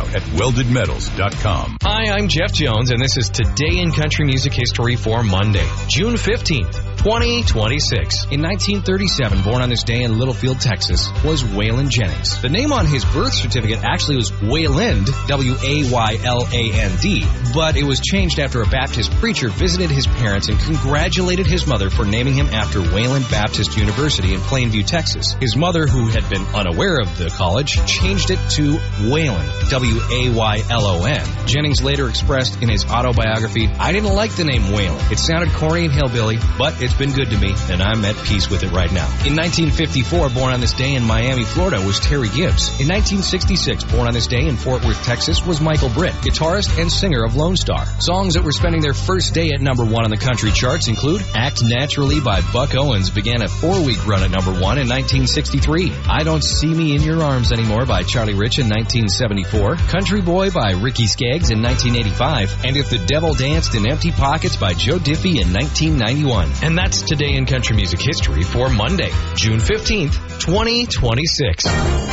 at weldedmetals.com. Hi, I'm Jeff Jones, and this is Today in Country Music History for Monday, June 15th. 2026. In 1937, born on this day in Littlefield, Texas, was Waylon Jennings. The name on his birth certificate actually was Wayland, W-A-Y-L-A-N-D, but it was changed after a Baptist preacher visited his parents and congratulated his mother for naming him after Wayland Baptist University in Plainview, Texas. His mother, who had been unaware of the college, changed it to Waylon, W-A-Y-L-O-N. Jennings later expressed in his autobiography, "I didn't like the name Waylon. It sounded corny and hillbilly, but it's been good to me, and I'm at peace with it right now." In 1954, born on this day in Miami, Florida, was Terry Gibbs. In 1966, born on this day in Fort Worth, Texas, was Michael Britt, guitarist and singer of Lone Star. Songs that were spending their first day at number 1 on the country charts include Act Naturally by Buck Owens began a 4-week run at number 1 in 1963. I Don't See Me in Your Arms Anymore by Charlie Rich in 1974. Country Boy by Ricky Skaggs in 1985. And If the Devil Danced in Empty Pockets by Joe Diffie in 1991. And that's Today in Country Music History for Monday, June 15th, 2026.